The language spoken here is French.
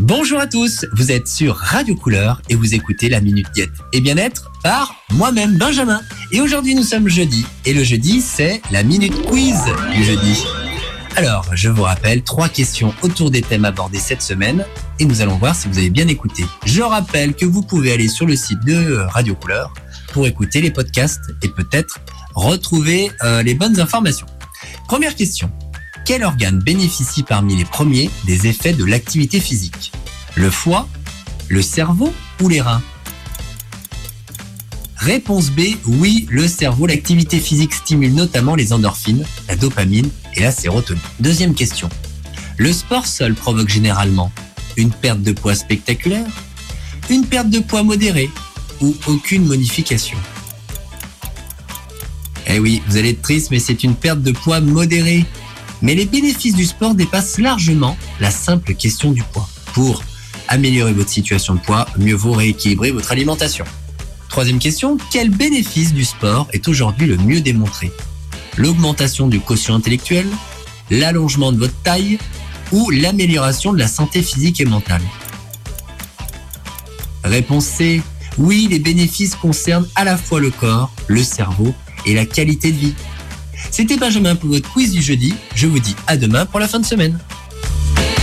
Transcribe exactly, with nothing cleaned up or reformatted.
Bonjour à tous, vous êtes sur Radio Couleur et vous écoutez la Minute Diète et Bien-être par moi-même Benjamin. Et aujourd'hui nous sommes jeudi et le jeudi c'est la Minute Quiz du jeudi. Alors je vous rappelle trois questions autour des thèmes abordés cette semaine et nous allons voir si vous avez bien écouté. Je rappelle que vous pouvez aller sur le site de Radio Couleur pour écouter les podcasts et peut-être retrouver euh, les bonnes informations. Première question. Quel organe bénéficie parmi les premiers des effets de l'activité physique ? Le foie, le cerveau ou les reins ? Réponse B, oui, le cerveau. L'activité physique stimule notamment les endorphines, la dopamine et la sérotonine. Deuxième question. Le sport seul provoque généralement une perte de poids spectaculaire, une perte de poids modérée ou aucune modification ? Eh oui, vous allez être triste, mais c'est une perte de poids modérée. Mais les bénéfices du sport dépassent largement la simple question du poids. Pour améliorer votre situation de poids, mieux vaut rééquilibrer votre alimentation. Troisième question, quel bénéfice du sport est aujourd'hui le mieux démontré ? L'augmentation du quotient intellectuel, l'allongement de votre taille ou l'amélioration de la santé physique et mentale ? Réponse C, oui, les bénéfices concernent à la fois le corps, le cerveau et la qualité de vie. C'était Benjamin pour votre quiz du jeudi. Je vous dis à demain pour la fin de semaine.